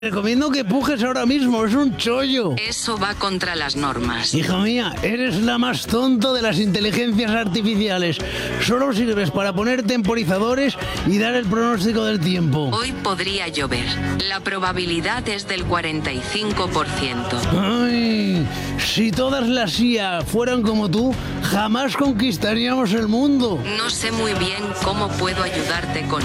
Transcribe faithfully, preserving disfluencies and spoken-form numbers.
Recomiendo que pujes ahora mismo, es un chollo. Eso va contra las normas. Hija mía, eres la más tonta de las inteligencias artificiales. Solo sirves para poner temporizadores y dar el pronóstico del tiempo. Hoy podría llover. La probabilidad es del cuarenta y cinco por ciento. Ay, si todas las I A fueran como tú, jamás conquistaríamos el mundo. No sé muy bien cómo puedo ayudarte con